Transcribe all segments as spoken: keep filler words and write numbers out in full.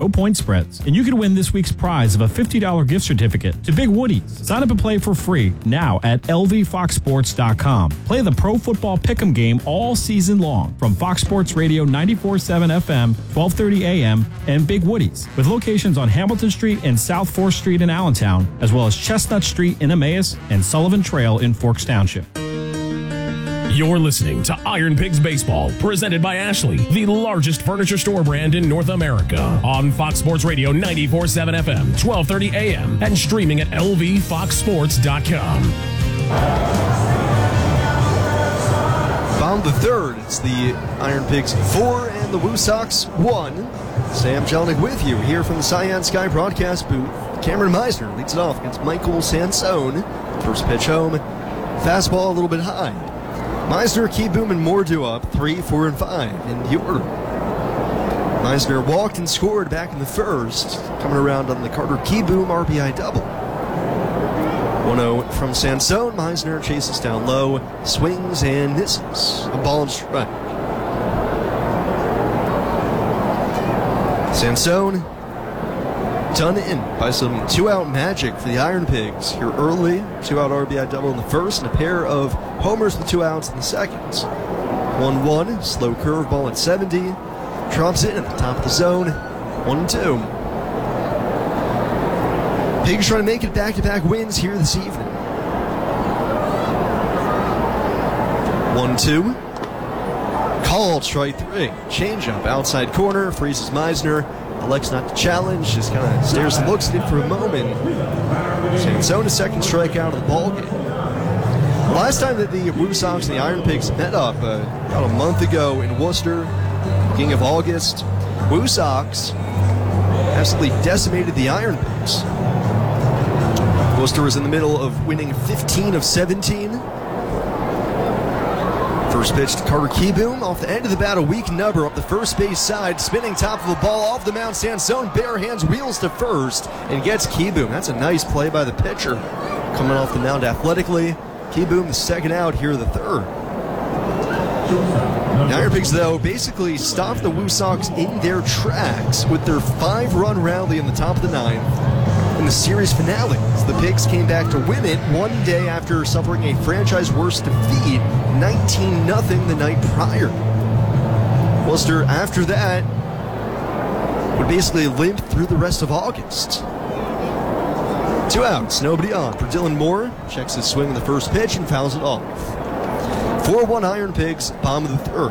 no point spreads. And you can win this week's prize of a fifty dollars gift certificate to Big Woody's. Sign up and play for free now at L V Fox Sports dot com. Play the Pro Football Pick'em game all season long from Fox Sports Radio ninety-four point seven F M, twelve thirty A M, and Big Woody's, with locations on Hamilton Street and South fourth Street in Allentown, as well as Chestnut Street in Emmaus and Sullivan Trail in Forks Township. You're listening to Iron Pigs Baseball, presented by Ashley, the largest furniture store brand in North America, on Fox Sports Radio ninety-four point seven F M, twelve thirty A M, and streaming at L V Fox Sports dot com. Bottom of the third, it's the Iron Pigs four and the Woo Sox one. Sam Jelinek with you here from the Cyan Sky broadcast booth. Cameron Meisner leads it off against Michael Sansone. First pitch home, fastball a little bit high. Meisner, Kieboom, and Mordew up three, four, and five in the order. Meisner walked and scored back in the first, coming around on the Carter Kieboom R B I double. one oh from Sansone. Meisner chases down low, swings and misses. A ball and strike. Sansone done in by some two-out magic for the Iron Pigs here early. Two-out R B I double in the first and a pair of homers with two outs in the second. one one, slow curveball at seventy. Drops in at the top of the zone. one two. Pigs trying to make it back-to-back wins here this evening. one two. Called strike three. Changeup outside corner. Freezes Meisner. Elects not to challenge. Just kind of stares and looks at it for a moment. Sansone a second strikeout of the ballgame. Last time that the Woo Sox and the Iron Pigs met up, uh, about a month ago in Worcester, beginning of August, Woo Sox absolutely decimated the Iron Pigs. Worcester was in the middle of winning fifteen of seventeen. First pitch to Carter Kieboom off the end of the bat, a weak number up the first base side, spinning top of the ball off the mound. Sansone bare hands, wheels to first, and gets Kieboom. That's a nice play by the pitcher, coming off the mound athletically. Kieboom the second out, here the third. The Iron Pigs, though, basically stopped the Woo Sox in their tracks with their five-run rally in the top of the ninth in the series finale. The Pigs came back to win it one day after suffering a franchise-worst defeat, nineteen nothing the night prior. Worcester, after that, would basically limp through the rest of August. Two outs, nobody on for Dylan Moore. Checks his swing in the first pitch and fouls it off. four one Iron Pigs, bottom of the third.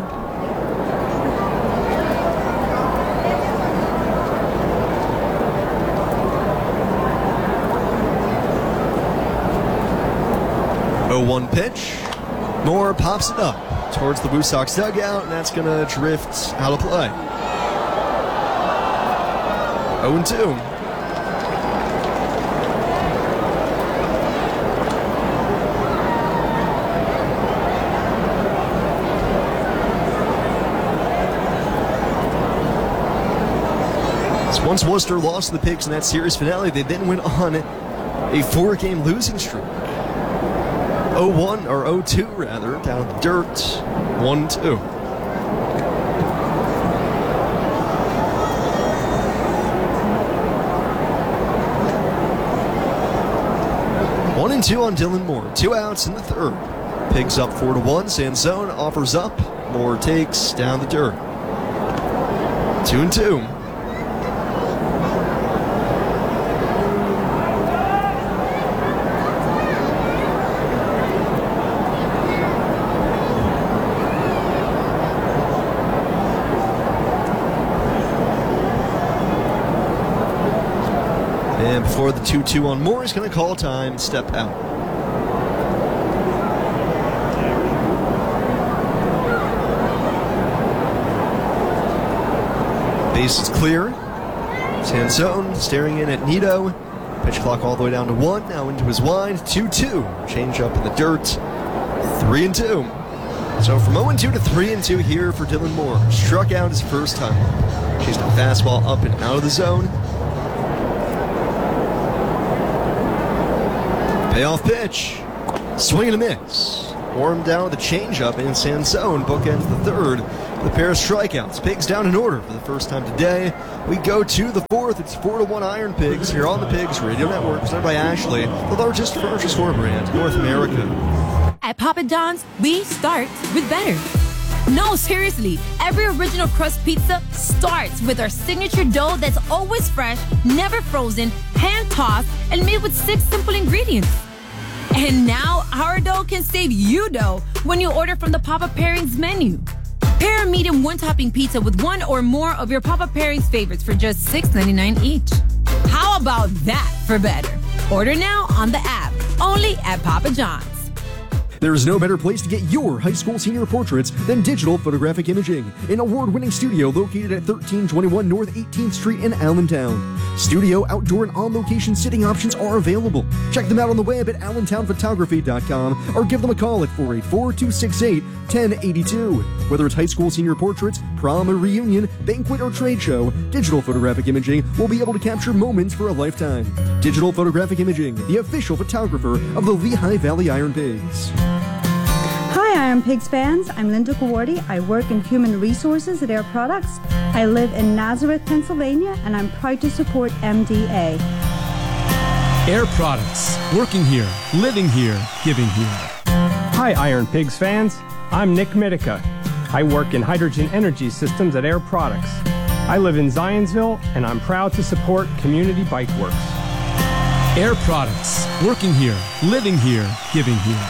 oh one pitch. Moore pops it up towards the Woo Sox dugout, and that's going to drift out of play. oh two. Once Worcester lost to the Pigs in that series finale, they then went on a four-game losing streak. oh one, or oh two rather, down at the dirt, one two. One and two on Dylan Moore, two outs in the third. Pigs up four to one. Sansone offers up. Moore takes down the dirt. Two and two. And before the two two on Moore, he's going to call time and step out. Base is clear. Sansone staring in at Nito. Pitch clock all the way down to one. Now into his wind. two two. Change up in the dirt. three and two. So from oh and two to three and two here for Dylan Moore. Struck out his first time. Chased a fastball up and out of the zone. Payoff pitch. Swing and a miss. Wore him down with a changeup, and Sansone bookends the third The pair of strikeouts. Pigs down in order for the first time today. We go to the fourth. It's four to one Iron Pigs here on the Pigs Radio Network, presented by Ashley, the largest furniture store brand in North America. At Papa John's, we start with better. No, seriously, every original crust pizza starts with our signature dough that's always fresh, never frozen, hand-tossed, and made with six simple ingredients. And now, our dough can save you dough when you order from the Papa Pairings menu. Pair a medium one-topping pizza with one or more of your Papa Pairings favorites for just six ninety-nine each. How about that for better? Order now on the app, only at Papa John's. There is no better place to get your high school senior portraits than Digital Photographic Imaging, an award-winning studio located at thirteen twenty-one North eighteenth Street in Allentown. Studio, outdoor, and on-location sitting options are available. Check them out on the web at allentown photography dot com or give them a call at four eight four, two six eight, one zero eight two. Whether it's high school senior portraits, prom or reunion, banquet or trade show, Digital Photographic Imaging will be able to capture moments for a lifetime. Digital Photographic Imaging, the official photographer of the Lehigh Valley Iron Pigs. Hi Iron Pigs fans, I'm Linda Kawardi. I work in human resources at Air Products. I live in Nazareth, Pennsylvania, and I'm proud to support M D A. Air Products, working here, living here, giving here. Hi Iron Pigs fans, I'm Nick Mitica. I work in hydrogen energy systems at Air Products. I live in Zionsville, and I'm proud to support Community Bike Works. Air Products, working here, living here, giving here.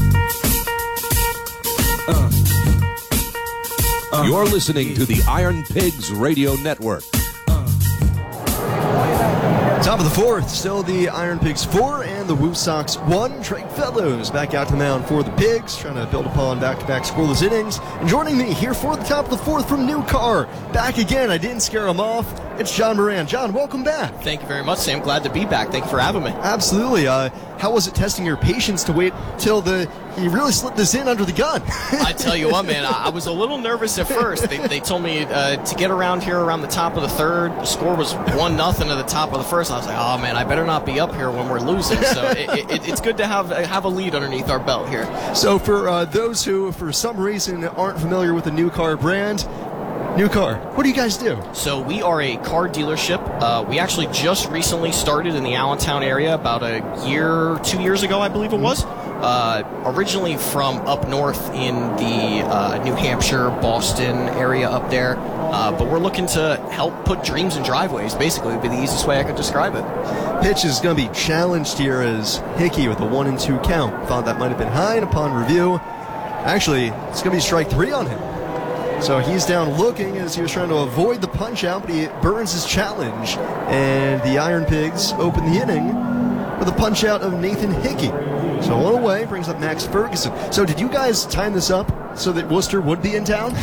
Uh, uh, You're listening to the Iron Pigs Radio Network. Top of the fourth, still the Iron Pigs four and the Woo Sox one. Trey Fellows back out to the mound for the Pigs, trying to build upon back-to-back scoreless innings. And joining me here for the top of the fourth from New Car, back again. I didn't scare him off. It's John Moran. John, welcome back. Thank you very much, Sam. Glad to be back. Thank you for having me. Absolutely. Uh, how was it testing your patience to wait till the you really slipped this in under the gun? I tell you what, man, I, I was a little nervous at first. They, they told me uh, to get around here around the top of the third. The score was one nothing at the top of the first. I was like, oh man, I better not be up here when we're losing. So it, it, it's good to have have a lead underneath our belt here. So for uh, those who, for some reason, aren't familiar with the New Car brand, New Car, what do you guys do? So we are a car dealership. Uh, we actually just recently started in the Allentown area about a year, two years ago, I believe it was. Uh, originally from up north in the uh, New Hampshire, Boston area up there. Uh, but we're looking to help put dreams in driveways, basically, would be the easiest way I could describe it. Pitch is going to be challenged here as Hickey with a one and two count. Thought that might have been high, and upon review, actually, it's going to be strike three on him. So he's down looking as he was trying to avoid the punch-out, but he burns his challenge. And the Iron Pigs open the inning with a punch-out of Nathan Hickey. So one away, brings up Max Ferguson. So did you guys time this up so that Worcester would be in town?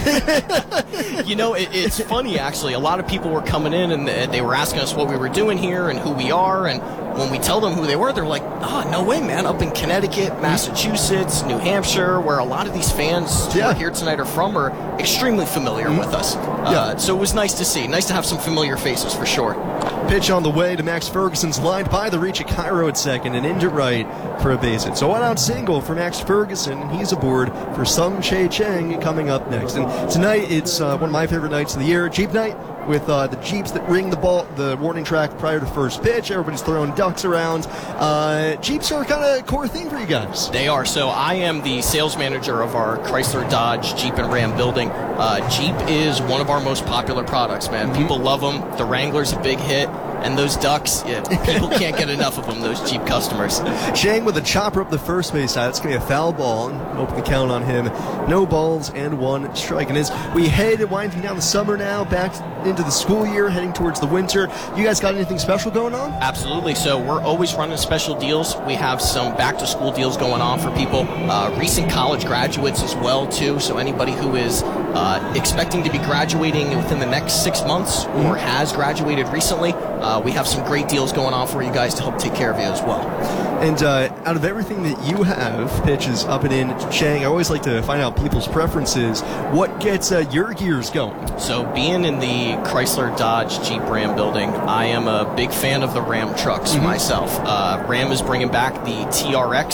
You know, it, it's funny, actually. A lot of people were coming in, and they were asking us what we were doing here and who we are. And when we tell them who they were, they're like, oh, no way, man. Up in Connecticut, Massachusetts, New Hampshire, where a lot of these fans who yeah. are here tonight are from, are extremely familiar mm-hmm. with us. Uh, yeah. So it was nice to see. Nice to have some familiar faces, for sure. Pitch on the way to Max Ferguson's lined by the reach of Cairo at second and into right for a base hit. So one out single for Max Ferguson, and he's aboard for Sung Chae Chang coming up next. And tonight it's uh, one of my favorite nights of the year, Jeep Night, with uh, the Jeeps that ring the ball, the warning track prior to first pitch. Everybody's throwing ducks around. Uh, Jeeps are kind of a core thing for you guys. They are. So I am the sales manager of our Chrysler, Dodge, Jeep, and Ram building. Uh, Jeep is one of our most popular products, man. Mm-hmm. People love them. The Wrangler's a big hit. And those ducks, yeah, people can't get enough of them, those Jeep customers. Chang with a chopper up the first base side. It's going to be a foul ball. Open the count on him. No balls and one strike. And as we head winding down the summer now, back into the school year, heading towards the winter, you guys got anything special going on? Absolutely. So we're always running special deals. We have some back-to-school deals going on for people. Uh, recent college graduates as well, too. So anybody who is uh, expecting to be graduating within the next six months or mm-hmm. has graduated recently, Uh, we have some great deals going on for you guys to help take care of you as well. And uh, out of everything that you have, pitches up and in, Chang, I always like to find out people's preferences. What gets uh, your gears going? So being in the Chrysler, Dodge, Jeep, Ram building, I am a big fan of the Ram trucks mm-hmm. myself. Uh, Ram is bringing back the T R X.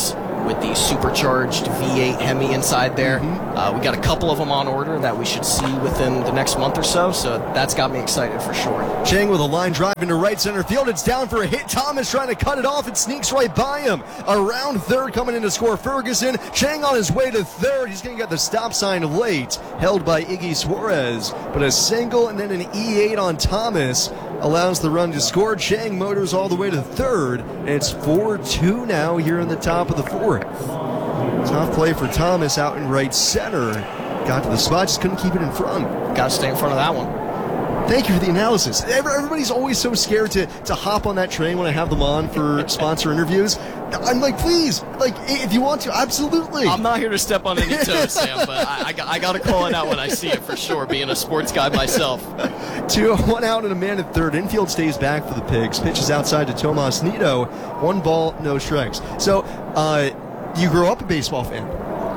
with the supercharged V eight Hemi inside there. Mm-hmm. Uh, we got a couple of them on order that we should see within the next month or so, so that's got me excited for sure. Chang with a line drive into right center field. It's down for a hit. Thomas trying to cut it off. It sneaks right by him. Around third coming in to score Ferguson. Chang on his way to third. He's going to get the stop sign late. Held by Iggy Suarez. But a single and then an E eight on Thomas allows the run to score. Chang motors all the way to third. And it's four two now here in the top of the fourth. Tough play for Thomas out in right center. Got to the spot, just couldn't keep it in front. Got to stay in front of that one. Thank you for the analysis. Everybody's always so scared to, to hop on that train when I have them on for sponsor interviews. I'm like, please, like, if you want to, absolutely. I'm not here to step on any toes, Sam, but I, I, got, I got to call it out when I see it for sure, being a sports guy myself. Two, one out and a man at third. Infield stays back for the Pigs. Pitches outside to Tomas Nido. One ball, no strikes. So, uh, you grew up a baseball fan?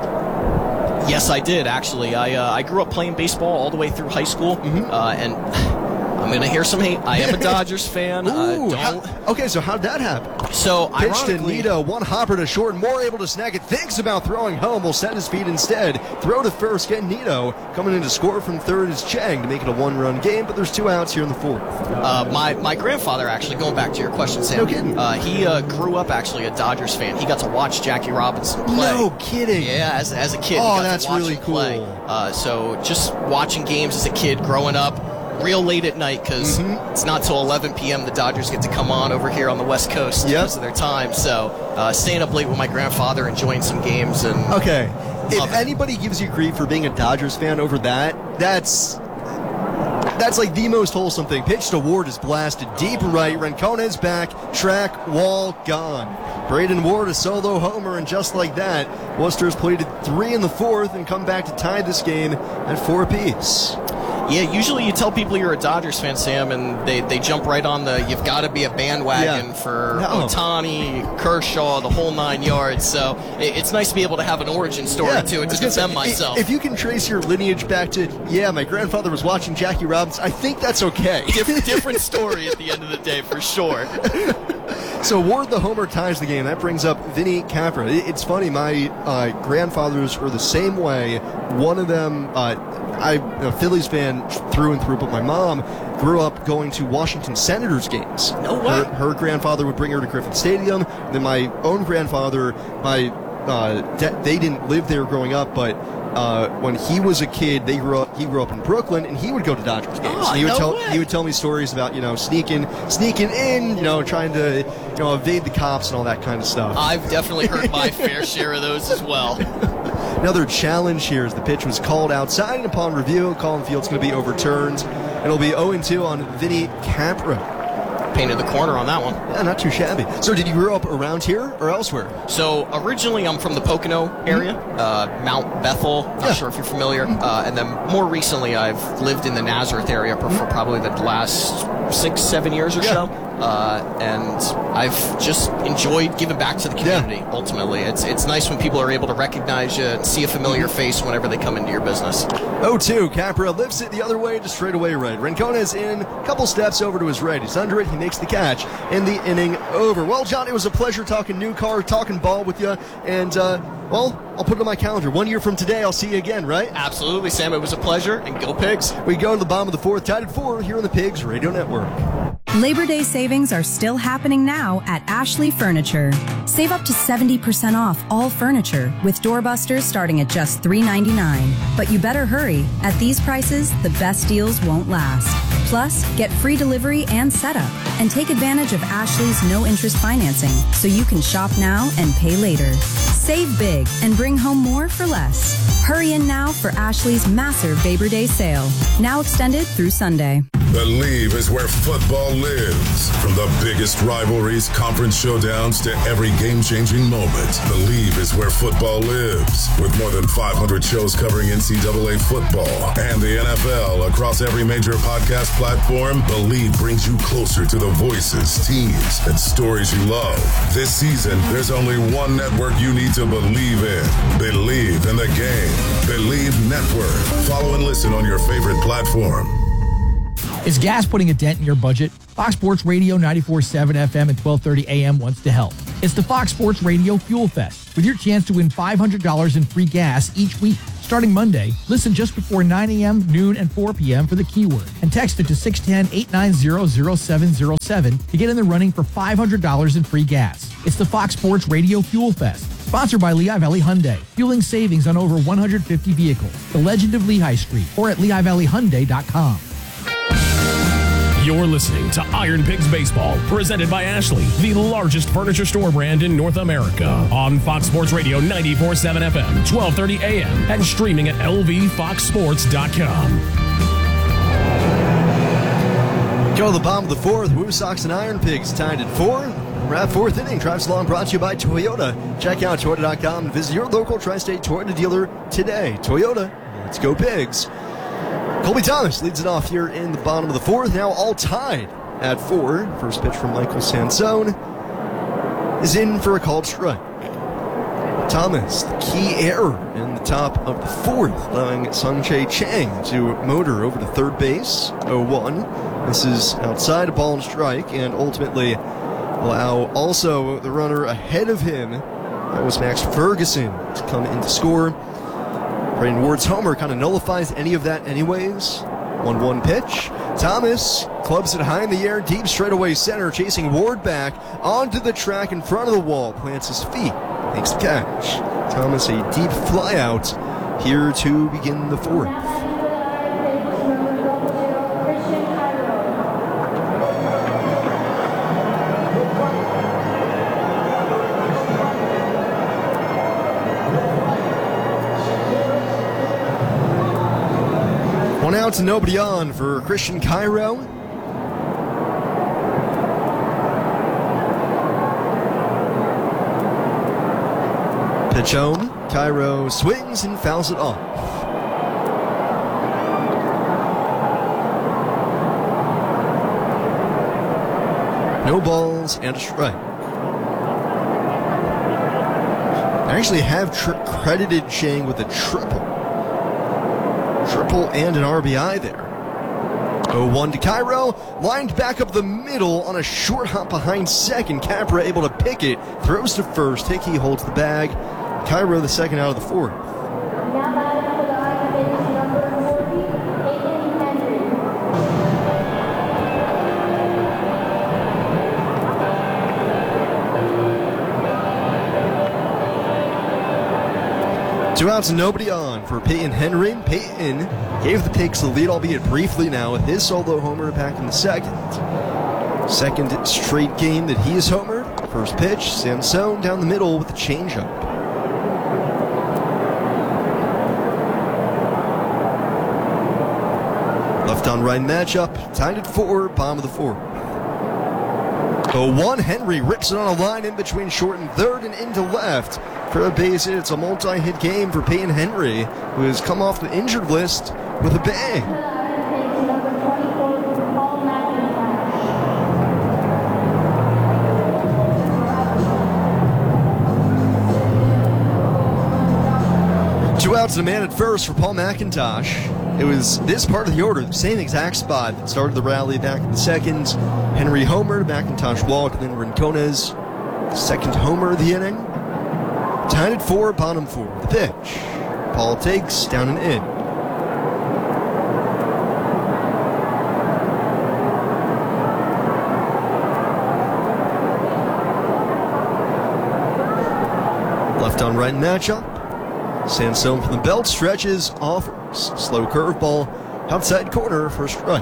Yes, I did, actually. I uh, I grew up playing baseball all the way through high school, mm-hmm. uh, and I'm going to hear some hate. I am a Dodgers fan. Ooh, uh, how, okay, so how'd that happen? So, pitched to ironically, Nido, one hopper to short, Moore able to snag it, thinks about throwing home, will set his feet instead, throw to first, get Nido, coming in to score from third is Chang to make it a one-run game, but there's two outs here in the fourth. Uh, my, my grandfather, actually, going back to your question, Sam, no kidding. Uh, he uh, grew up actually a Dodgers fan. He got to watch Jackie Robinson play. No kidding. Yeah, as, as a kid. Oh, he got that's to watch really him cool. Play. Uh, so just watching games as a kid growing up, real late at night, because mm-hmm. it's not till eleven p.m. the Dodgers get to come on over here on the West Coast yep. because of their time. So uh, staying up late with my grandfather, enjoying some games. And okay, if it. anybody gives you grief for being a Dodgers fan over that, that's that's like the most wholesome thing. Pitch to Ward is blasted deep right. Rincon's back, track, wall, gone. Braden Ward a solo homer, and just like that, Worcester's played three in the fourth and come back to tie this game at four apiece. Yeah, usually you tell people you're a Dodgers fan, Sam, and they, they jump right on the you've got to be a bandwagon yeah. for no. Ohtani, Kershaw, the whole nine yards. So it, it's nice to be able to have an origin story yeah. to it to defend myself. If you can trace your lineage back to, yeah, my grandfather was watching Jackie Robinson, I think that's okay. Different, different story at the end of the day, for sure. So Ward the homer ties the game. That brings up Vinny Capra. It's funny, my uh, grandfathers were the same way. One of them, uh, I'm a Phillies fan through and through, but my mom grew up going to Washington Senators games. No way. Her, her grandfather would bring her to Griffin Stadium. And then my own grandfather, my uh, de- they didn't live there growing up, but uh, when he was a kid, they grew up. He grew up in Brooklyn, and he would go to Dodgers games. Oh, and he would no tell way. he would tell me stories about you know sneaking sneaking in, you know, trying to you know evade the cops and all that kind of stuff. I've definitely heard my fair share of those as well. Another challenge here as the pitch was called outside, and upon review, Colin Field's going to be overturned. It'll be oh and two on Vinny Capra. Painted the corner on that one. Yeah, not too shabby. So did you grow up around here or elsewhere? So originally I'm from the Pocono area, mm-hmm. uh, Mount Bethel, not yeah. sure if you're familiar. Uh, and then more recently I've lived in the Nazareth area for mm-hmm. probably the last six, seven years or yeah. so. Uh, and I've just enjoyed giving back to the community, yeah. ultimately. It's it's nice when people are able to recognize you and see a familiar face whenever they come into your business. oh two, Capra lifts it the other way to straightaway right. Rincon is in, a couple steps over to his right. He's under it, he makes the catch, and the inning over. Well, John, it was a pleasure talking new car, talking ball with you, and, uh, well, I'll put it on my calendar. One year from today, I'll see you again, right? Absolutely, Sam. It was a pleasure, and go Pigs. We go to the bottom of the fourth, tied at four here on the Pigs Radio Network. Labor Day savings are still happening now at Ashley Furniture. Save up to seventy percent off all furniture with doorbusters starting at just three ninety-nine. But you better hurry. At these prices, the best deals won't last. Plus, get free delivery and setup. And take advantage of Ashley's no-interest financing so you can shop now and pay later. Save big and bring home more for less. Hurry in now for Ashley's massive Labor Day sale. Now extended through Sunday. Believe is where football lives. From the biggest rivalries, conference showdowns, to every game-changing moment, Believe is where football lives. With more than five hundred shows covering N C double A football and the N F L across every major podcast platform, Believe brings you closer to the voices, teams, and stories you love. This season, there's only one network you need to believe in. Believe in the game. Believe Network. Follow and listen on your favorite platform. Is gas putting a dent in your budget? Fox Sports Radio ninety-four point seven F M and twelve thirty A M wants to help. It's the Fox Sports Radio Fuel Fest, with your chance to win five hundred dollars in free gas each week. Starting Monday, listen just before nine a.m., noon, and four p.m. for the keyword, and text it to six one zero, eight nine zero, zero seven zero seven to get in the running for five hundred dollars in free gas. It's the Fox Sports Radio Fuel Fest, sponsored by Lehigh Valley Hyundai, fueling savings on over one hundred fifty vehicles. The Legend of Lehigh Street, or at lehigh valley hyundai dot com. You're listening to Iron Pigs Baseball, presented by Ashley, the largest furniture store brand in North America. On Fox Sports Radio ninety-four point seven F M, twelve thirty A M, and streaming at L V fox sports dot com. Go to the bottom of the fourth. Woo Sox and Iron Pigs tied at four. We're at fourth inning. Drives Along brought to you by Toyota. Check out Toyota dot com and visit your local Tri-State Toyota dealer today. Toyota, let's go Pigs. Colby Thomas leads it off here in the bottom of the fourth. Now all tied at four. First pitch from Michael Sansone is in for a called strike. Thomas, the key error in the top of the fourth, allowing Sungjae Chang to motor over to third base. oh one. This is outside a ball and strike, and ultimately allow also the runner ahead of him. That was Max Ferguson to come in to score. Brayden Ward's homer kind of nullifies any of that anyways. one one pitch. Thomas clubs it high in the air, deep straightaway center, chasing Ward back onto the track in front of the wall. Plants his feet, makes the catch. Thomas a deep flyout here to begin the fourth. One out and nobody on for Christian Cairo. Pitch home. Cairo swings and fouls it off. No balls and a strike. I actually have tr- credited Chang with a triple. Triple and an R B I there. oh one to Cairo, lined back up the middle on a short hop behind second. Capra able to pick it, throws to first. Hickey holds the bag. Cairo the second out of the fourth. Two outs and nobody on for Peyton Henry. Peyton gave the Pigs the lead, albeit briefly now, with his solo homer back in the second. Second straight game that he has homered. First pitch, Sansone down the middle with a changeup. Left on right matchup, tied at four, bottom of the fourth. oh one, Henry rips it on a line in between short and third and into left. For a base hit, it's a multi-hit game for Peyton Henry, who has come off the injured list with a bang. Two outs and a man at first for Paul McIntosh. It was this part of the order, the same exact spot that started the rally back in the second. Henry homered, McIntosh walked, and then Rinconez, second homer of the inning. Tied at four, bottom four. The pitch. Paul takes, down and in. Left on right matchup. Sansone from the belt stretches, offers. Slow curveball, outside corner for a strike.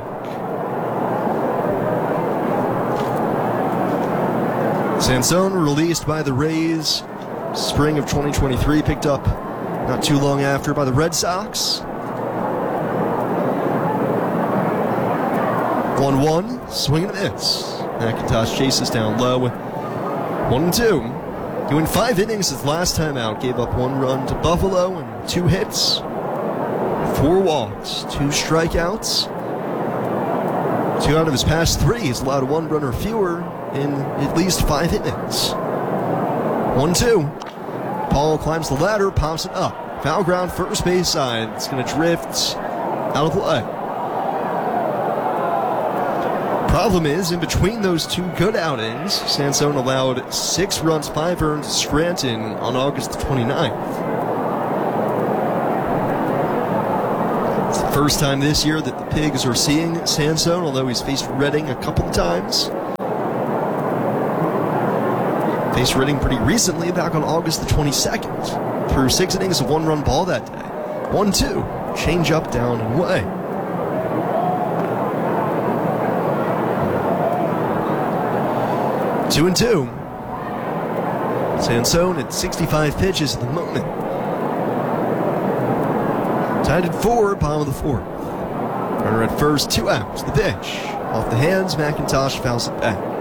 Sansone released by the Rays. Spring of twenty twenty-three, picked up not too long after by the Red Sox. one one, swing and a miss. McIntosh chases down low. one and two. He went five innings his last time out, gave up one run to Buffalo and two hits, four walks, two strikeouts. Two out of his past three, he's allowed one run or fewer in at least five innings. one two. Paul climbs the ladder, pops it up. Foul ground, first base side. It's going to drift out of play. Problem is, in between those two good outings, Sansone allowed six runs, five earned to Scranton on August twenty-ninth. It's the first time this year that the Pigs are seeing Sansone, although he's faced Reading a couple of times. Faced Reading pretty recently, back on August the twenty-second. Threw six innings of one-run ball that day. one two, change up, down, and away. Two and two. Sansone at sixty-five pitches at the moment. Tied at four, bottom of the fourth. Runner at first, two outs. The pitch. Off the hands, McIntosh fouls it back.